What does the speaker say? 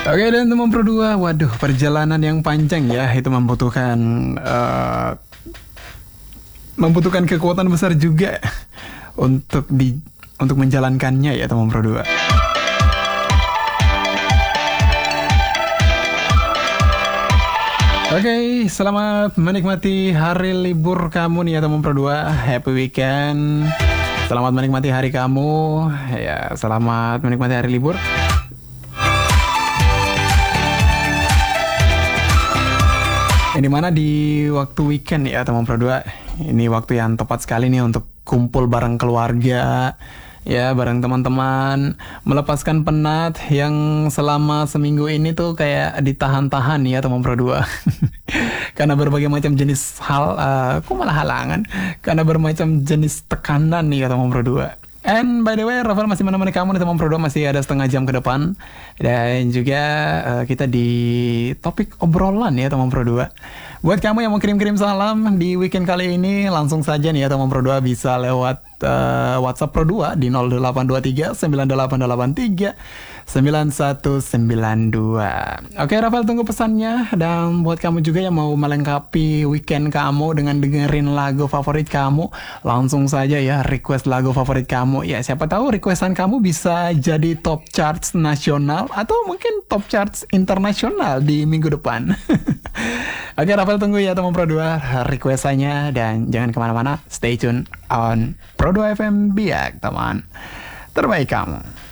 Oke, dan teman Pro 2, waduh, perjalanan yang panjang ya, itu membutuhkan kekuatan besar juga untuk menjalankannya ya teman Pro 2. Oke, selamat menikmati hari libur kamu nih ya teman Pro 2. Happy weekend. Selamat menikmati hari kamu. Ya, selamat menikmati hari libur. Ini mana di waktu weekend ya teman Pro 2. Ini waktu yang tepat sekali nih untuk kumpul bareng keluarga, ya bareng teman-teman, melepaskan penat yang selama seminggu ini tuh kayak ditahan-tahan ya teman Pro 2. Karena berbagai macam jenis kok malah halangan? Karena bermacam jenis tekanan nih ya teman Pro 2. And by the way, Rafael masih menemani kamu nih teman Pro 2, masih ada setengah jam ke depan. Dan juga kita di topik obrolan ya teman Pro 2. Buat kamu yang mau kirim-kirim salam di weekend kali ini, langsung saja nih ya teman Pro 2 bisa lewat WhatsApp Pro 2 di 0823 9883 9192. Oke, Rafael tunggu pesannya. Dan buat kamu juga yang mau melengkapi weekend kamu dengan dengerin lagu favorit kamu, langsung saja ya request lagu favorit kamu. Ya siapa tahu requestan kamu bisa jadi top charts nasional atau mungkin top charts internasional di minggu depan. Oke, Rafael tunggu ya teman Pro 2 requestannya. Dan jangan kemana-mana, stay tune on Pro 2 FM Biak teman terbaik kamu.